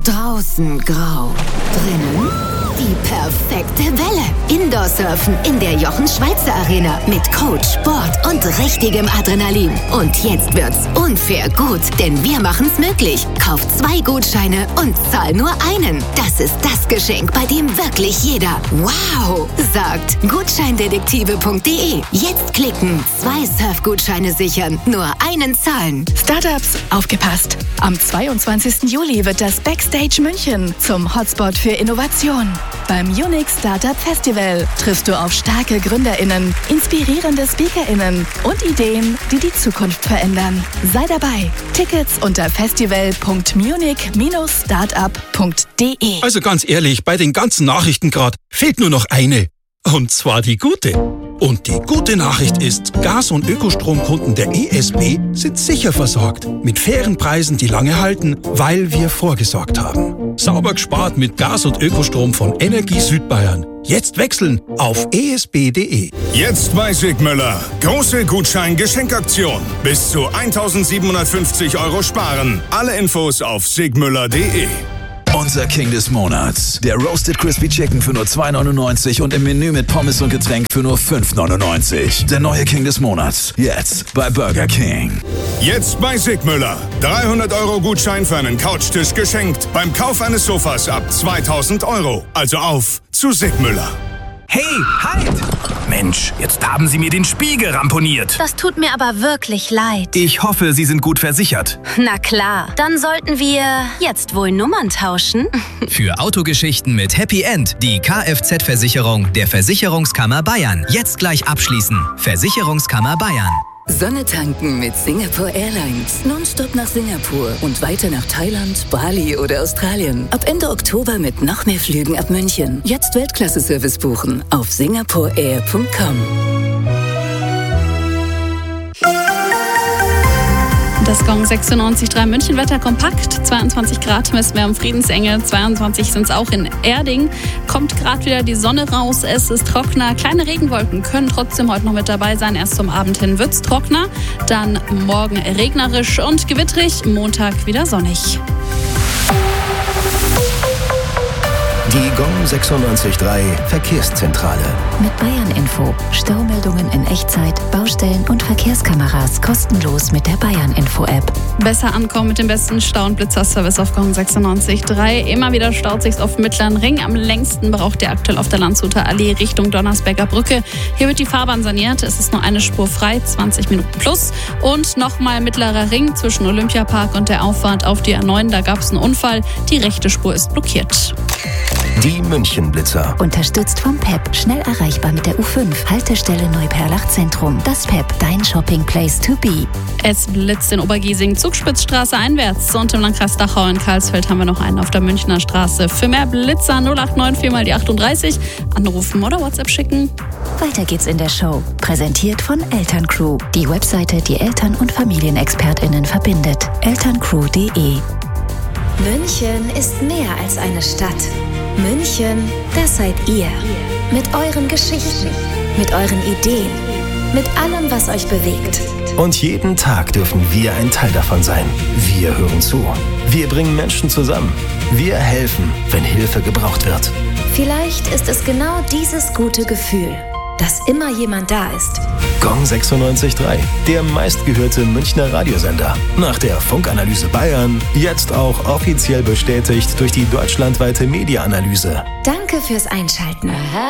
Draußen grau, drinnen die perfekte Welle. Indoor-Surfen in der Jochen-Schweizer Arena mit Coach, Board und richtigem Adrenalin. Und jetzt wird's unfair gut, denn wir machen's möglich. Kauf 2 Gutscheine und zahl nur einen. Das ist das Geschenk, bei dem wirklich jeder wow sagt. Gutscheindetektive.de. Jetzt klicken, 2 Surfgutscheine sichern, nur einen zahlen. Startups, aufgepasst! Am 22. Juli wird das Backstage München zum Hotspot für Innovation. Beim Unique Startup Festival triffst du auf starke GründerInnen, inspirierende SpeakerInnen und Ideen, die die Zukunft verändern. Sei dabei. Tickets unter festival.munich-startup.de. Also ganz ehrlich, bei den ganzen Nachrichten gerade fehlt nur noch eine. Und zwar die gute. Und die gute Nachricht ist, Gas- und Ökostromkunden der ESB sind sicher versorgt. Mit fairen Preisen, die lange halten, weil wir vorgesorgt haben. Sauber gespart mit Gas- und Ökostrom von Energie Südbayern. Jetzt wechseln auf esb.de. Jetzt bei Sigmüller. Große Gutschein-Geschenkaktion. Bis zu 1.750 € sparen. Alle Infos auf sigmüller.de. Unser King des Monats. Der Roasted Crispy Chicken für nur 2,99 und im Menü mit Pommes und Getränk für nur 5,99. Der neue King des Monats. Jetzt bei Burger King. Jetzt bei Sigmüller. 300 € Gutschein für einen Couchtisch geschenkt. Beim Kauf eines Sofas ab 2.000 €. Also auf zu Sigmüller. Hey, halt! Mensch, jetzt haben Sie mir den Spiegel ramponiert. Das tut mir aber wirklich leid. Ich hoffe, Sie sind gut versichert. Na klar, dann sollten wir jetzt wohl Nummern tauschen. Für Autogeschichten mit Happy End die Kfz-Versicherung der Versicherungskammer Bayern. Jetzt gleich abschließen. Versicherungskammer Bayern. Sonne tanken mit Singapore Airlines. Nonstop nach Singapur und weiter nach Thailand, Bali oder Australien. Ab Ende Oktober mit noch mehr Flügen ab München. Jetzt Weltklasse-Service buchen auf singaporeair.com. Das Gong 96.3 Münchenwetter kompakt, 22 Grad messen wir am Friedensengel, 22 sind es auch in Erding. Kommt gerade wieder die Sonne raus, es ist trockener. Kleine Regenwolken können trotzdem heute noch mit dabei sein. Erst zum Abend hin wird es trockener, dann morgen regnerisch und gewitterig, Montag wieder sonnig. Die Gong 96.3 Verkehrszentrale. Mit Bayern Info. Staumeldungen in Echtzeit, Baustellen und Verkehrskameras kostenlos mit der Bayern Info App. Besser ankommen mit dem besten Stau- und Blitzerservice auf Gong 96.3. Immer wieder staut sich's auf dem Mittleren Ring. Am längsten braucht ihr aktuell auf der Landshuter Allee Richtung Donnersberger Brücke. Hier wird die Fahrbahn saniert. Es ist nur eine Spur frei, 20 Minuten plus. Und nochmal Mittlerer Ring zwischen Olympiapark und der Auffahrt auf die A9. Da gab es einen Unfall. Die rechte Spur ist blockiert. Die Münchenblitzer. Unterstützt vom PEP. Schnell erreichbar mit der U5. Haltestelle Neuperlach Zentrum. Das PEP, dein Shopping Place to be. Es blitzt in Obergiesing, Zugspitzstraße einwärts. Und im Landkreis Dachau in Karlsfeld haben wir noch einen auf der Münchner Straße. Für mehr Blitzer 0894 mal die 38. Anrufen oder WhatsApp schicken. Weiter geht's in der Show. Präsentiert von Elterncrew. Die Webseite, die Eltern- und FamilienexpertInnen verbindet. elterncrew.de. München ist mehr als eine Stadt. München, das seid ihr. Mit euren Geschichten, mit euren Ideen, mit allem, was euch bewegt. Und jeden Tag dürfen wir ein Teil davon sein. Wir hören zu. Wir bringen Menschen zusammen. Wir helfen, wenn Hilfe gebraucht wird. Vielleicht ist es genau dieses gute Gefühl, dass immer jemand da ist. Gong 96.3, der meistgehörte Münchner Radiosender. Nach der Funkanalyse Bayern, jetzt auch offiziell bestätigt durch die deutschlandweite Media-Analyse. Danke fürs Einschalten.